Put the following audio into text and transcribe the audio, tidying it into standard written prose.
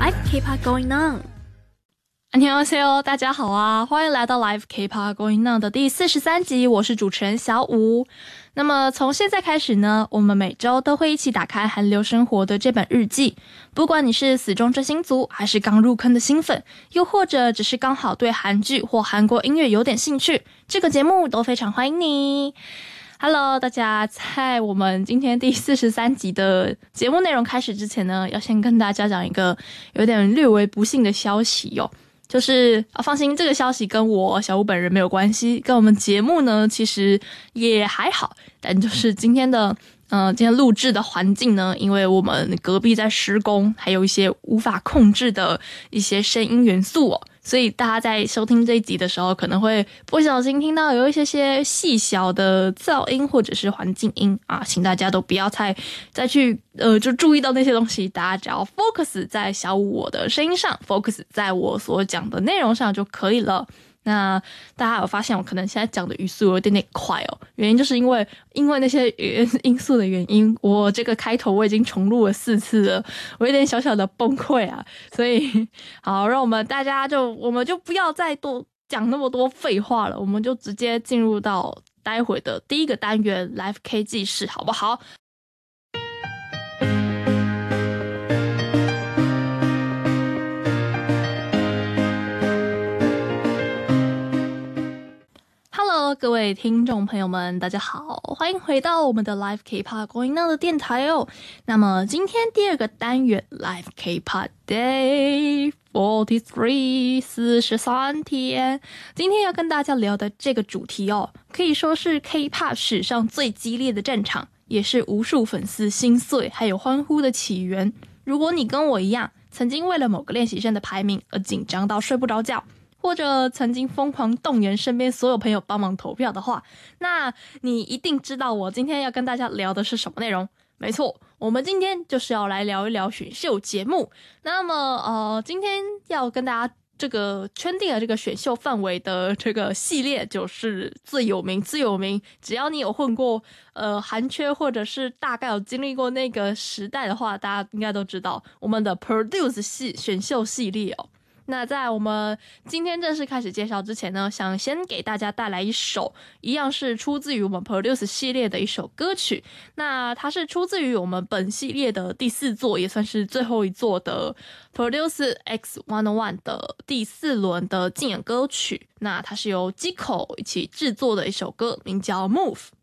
Live K-pop going on。 안녕하세요，大家好啊，欢迎来到 Live K-pop going on 的第43集，我是主持人小五。那么从现在开始呢，我们每周都会一起打开韩流生活的这本日记，不管你是死忠追星族，还是刚入坑的新粉，又或者只是刚好对韩剧或韩国音乐有点兴趣，这个节目都非常欢迎你。Hello， 大家，在我们今天第43集的节目内容开始之前呢，要先跟大家讲一个有点略为不幸的消息哦。就是放心，这个消息跟我小五本人没有关系，跟我们节目呢其实也还好，但就是今天录制的环境呢，因为我们隔壁在施工，还有一些无法控制的一些声音元素哦，所以大家在收听这一集的时候，可能会不小心听到有一些细小的噪音或者是环境音啊，请大家都不要再去就注意到那些东西，大家只要 focus 在小五我的声音上 ，focus 在我所讲的内容上就可以了。那大家有发现我可能现在讲的语速有点快哦，原因就是因为那些因素的原因，我这个开头我已经重录了4次了，我有点小小的崩溃啊，所以好，让我们就不要再多讲那么多废话了，我们就直接进入到待会的第一个单元 Live K 记事，好不好？Hello， 各位听众朋友们，大家好，欢迎回到我们的 Live K-pop going on 的电台哦。那么今天第二个单元 Live K-pop Day 43 43天，今天要跟大家聊的这个主题哦，可以说是 K-pop 史上最激烈的战场，也是无数粉丝心碎还有欢呼的起源。如果你跟我一样，曾经为了某个练习生的排名而紧张到睡不着觉，或者曾经疯狂动员身边所有朋友帮忙投票的话，那你一定知道我今天要跟大家聊的是什么内容。没错，我们今天就是要来聊一聊选秀节目。那么今天要跟大家这个圈定了这个选秀范围的这个系列，就是最有名，只要你有混过韩圈，或者是大概有经历过那个时代的话，大家应该都知道我们的 Produce 选秀系列哦。那在我们今天正式开始介绍之前呢，想先给大家带来一首一样是出自于我们 Produce 系列的一首歌曲。那它是出自于我们本系列的第4作，也算是最后一作的 Produce X101 的第4轮的竞演歌曲。那它是由 Zico 一起制作的一首歌，名叫 Move。